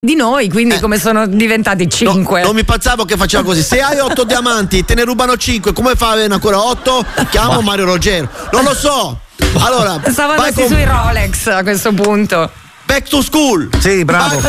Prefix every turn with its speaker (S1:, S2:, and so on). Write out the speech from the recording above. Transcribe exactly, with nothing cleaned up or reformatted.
S1: di noi, quindi eh. come sono diventati cinque?
S2: No, non mi pensavo che faceva così. Se hai otto diamanti, te ne rubano cinque, come fai a avere ancora otto? Chiamo Ma. Mario Ruggero. Non lo so. Allora,
S1: stavo andando
S2: con...
S1: sui Rolex a questo punto.
S2: Back to school.
S3: Sì, bravo.